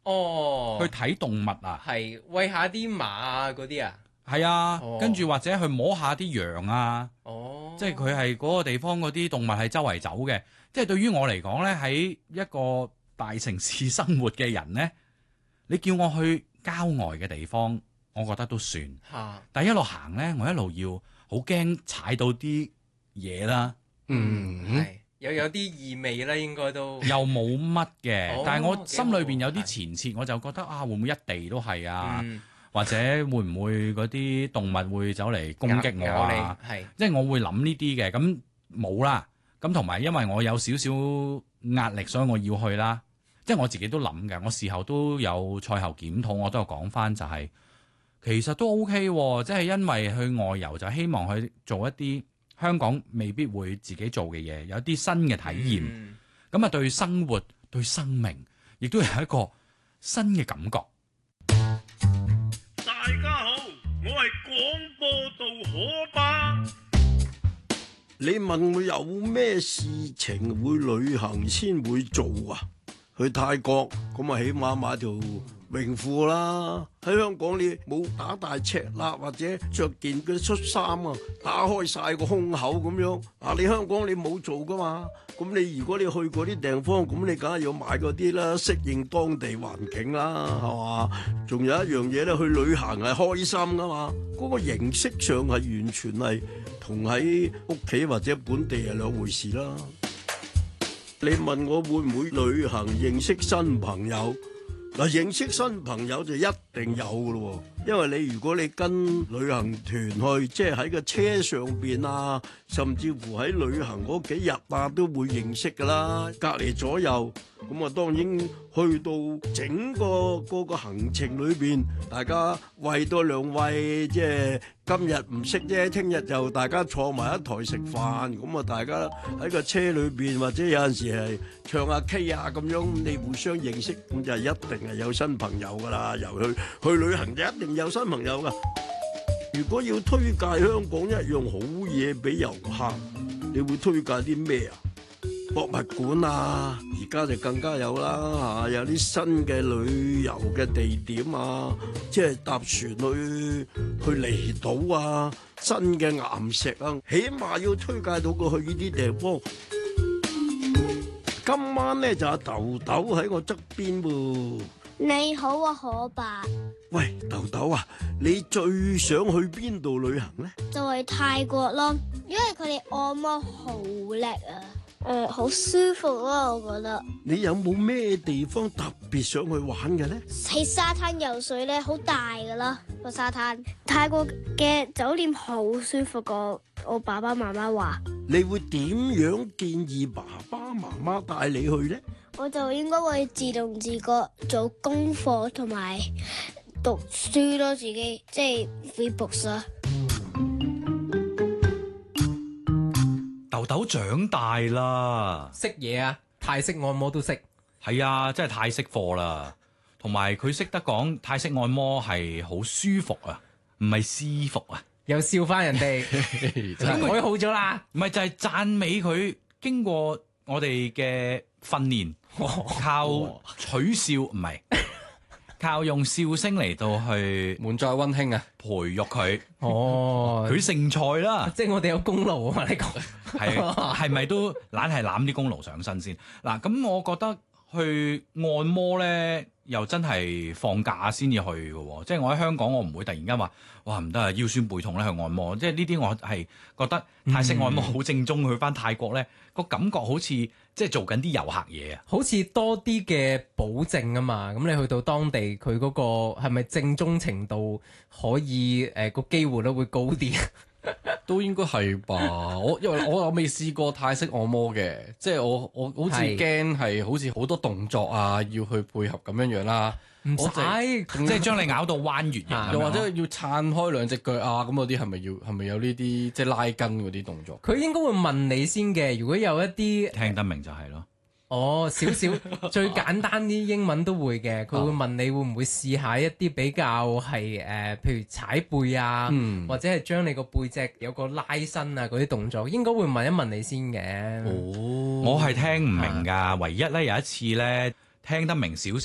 去睇動物啊， 係餵下啲馬啊嗰啲啊， 係啊，跟住或者去摸下啲羊啊，即係佢係嗰個地方嗰啲動物係周圍走嘅。即係對於我嚟講呢，喺一個大城市生活嘅人呢，你叫我去郊外嘅地方，我覺得都算。但係一路行呢，我一路要好驚踩到啲嘢啦。 係有啲異味啦，應該都又冇乜嘅，但係我心裏邊有啲幾前設，我就覺得會唔會一地都係啊？或者會唔會嗰啲動物會走嚟攻擊我啊？即係我會諗呢啲嘅，咁冇啦。咁同埋因為我有少少壓力，所以我要去啦。即係我自己都諗嘅，我事後都有賽後檢討，我都有講翻就係、其實都 OK 喎。即係因為去外遊就希望去做一啲香港未必會自己做嘅嘢，有啲新嘅體驗。咁對生活對生命亦都有一個新嘅感覺。 大家好，我係廣播道可巴。你問我有咩事情會旅行先會做啊？去泰國咁啊，起碼買條泳褲啦。喺香港你冇打大赤啦，或者着件嘅恤衫啊，打開晒個胸口咁樣啊。你香港你冇做噶嘛？咁你如果你去嗰啲地方，咁你梗係要買嗰啲啦，適應當地環境啦，係嘛？仲有一樣嘢咧，去旅行係開心噶嘛。嗰個形式上係完全係同喺屋企或者本地係兩回事啦。你問我會唔會旅行認識新朋友？嗱，認識新朋友就一定有噶咯，因為你如果你跟旅行團去，即係喺個車上邊啊，甚至乎喺旅行嗰幾日啊，都會認識噶啦。隔離左右，咁啊當然去到整個個行程裏邊，大家餵多兩餵，即係今日唔識啫，聽日就大家坐埋一台食飯，咁啊大家喺個車裏邊或者有陣時係唱下 K 啊咁樣，你互相認識，咁就一定係有新朋友噶啦。由去旅行就一定有新朋友噶。如果要推介香港一樣好嘢俾遊客，你會推介啲咩啊？博物館啊，而家就更加有啦嚇，有啲新嘅旅遊嘅地點啊，即係搭船去離島啊，新嘅岩石啊，起碼要推介到佢去呢啲地方。今晚咧就阿豆豆喺我側邊喎。 你好啊，可爸。 喂，豆豆啊，你最想去邊度旅行呢？ 就係泰國咯，因為佢哋按摩好叻啊，好舒服咯，我覺得。 你有冇咩地方特別想去玩嘅呢？ 喺沙灘游水咧，好大噶啦個沙灘。泰國嘅酒店好舒服過我爸爸媽媽話。 你會點樣建議爸爸媽媽帶你去呢？ 我就應該會自動自覺做功課同埋讀書咯，自己即係 free books 啦。 豆豆長大啦， 識嘢啊，泰式按摩都識。 係啊，真係太識貨啦。同埋佢識得講泰式按摩係好舒服啊，唔係私服啊。 又笑翻人哋，改好咗啦。 唔係就係讚美佢經過我哋嘅訓練，靠取笑唔係，靠用笑聲嚟到去滿載溫馨啊， 培育佢。 佢成才啦， 即係我哋有功勞啊嘛！你講係咪都懶係攬啲功勞上身先？嗱，咁我覺得去按摩咧，又真係放假先至去嘅喎。即係我喺香港，我唔會突然間話哇唔得啊，腰酸背痛咧去按摩。即係呢啲我係覺得泰式按摩好正宗。去翻泰國咧，個感覺好似即係做緊啲遊客嘢啊， 好似多啲嘅保證啊嘛。咁你去到當地，佢嗰個係咪正宗程度可以個機會率會高啲？ 都應該係吧。因為我未試過泰式按摩嘅，即係我好似驚係好似好多動作啊，要去配合咁樣啦。 唔使， 即係將你咬到彎月形， 又或者要撐開兩隻腳啊，咁嗰啲係咪有呢啲即係拉筋嗰啲動作？ 佢應該會問你先嘅。如果有一啲聽得明就係咯。 少少最簡單啲英文都會嘅，佢會問你會唔會試下一啲比較係譬如踩背啊，或者係將你個背脊有個拉伸啊嗰啲動作，應該會問一問你先嘅。 我係聽唔明㗎，唯一咧有一次咧聽得明少少。